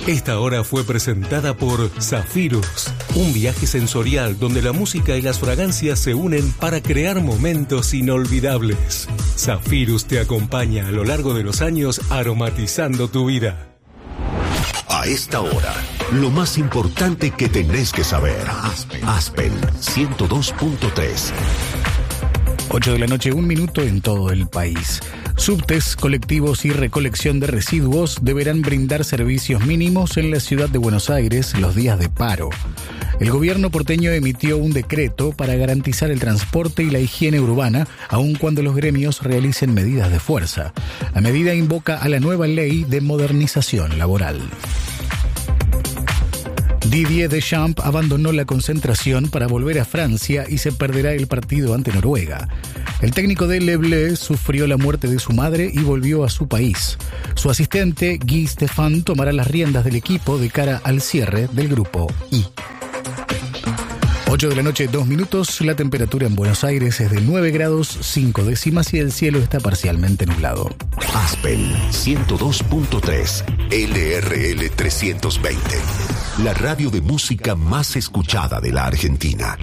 Esta hora fue presentada por Zafirus, un viaje sensorial donde la música y las fragancias se unen para crear momentos inolvidables. Zafirus te acompaña a lo largo de los años aromatizando tu vida. A esta hora, lo más importante que tenés que saber. Aspen 102.3. 8 de la noche, 1 minuto en todo el país. Subtes, colectivos y recolección de residuos deberán brindar servicios mínimos en la ciudad de Buenos Aires los días de paro. El gobierno porteño emitió un decreto para garantizar el transporte y la higiene urbana, aun cuando los gremios realicen medidas de fuerza. La medida invoca a la nueva ley de modernización laboral. Didier Deschamps abandonó la concentración para volver a Francia y se perderá el partido ante Noruega. El técnico de Le Bleu sufrió la muerte de su madre y volvió a su país. Su asistente, Guy Stéphane, tomará las riendas del equipo de cara al cierre del grupo I. 8 de la noche, 2 minutos. La temperatura en Buenos Aires es de 9 grados 5 décimas y el cielo está parcialmente nublado. Aspen 102.3 LRL 320. La radio de música más escuchada de la Argentina.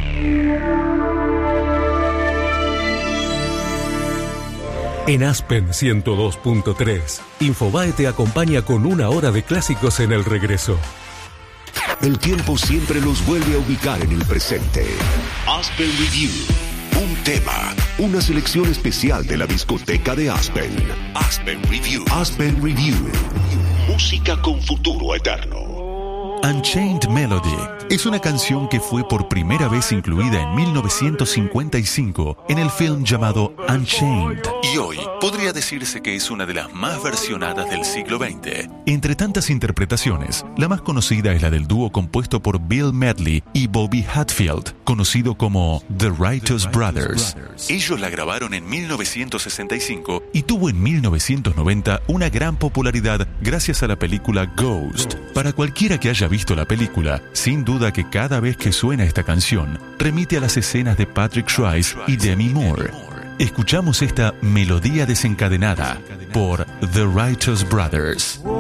En Aspen 102.3, Infobae te acompaña con 1 hora de clásicos en el regreso. El tiempo siempre los vuelve a ubicar en el presente. Aspen Review. Un tema, una selección especial de la discoteca de Aspen. Aspen Review. Aspen Review. Música con futuro eterno. Unchained Melody es una canción que fue por primera vez incluida en 1955 en el film llamado Unchained. Y hoy podría decirse que es una de las más versionadas del siglo XX. Entre tantas interpretaciones, la más conocida es la del dúo compuesto por Bill Medley y Bobby Hatfield, conocido como The Righteous Brothers. Ellos la grabaron en 1965 y tuvo en 1990 una gran popularidad gracias a la película Ghost. Para cualquiera que haya visto la película, sin duda que cada vez que suena esta canción, remite a las escenas de Patrick Swayze y Demi Moore. Escuchamos esta melodía desencadenada por The Righteous Brothers.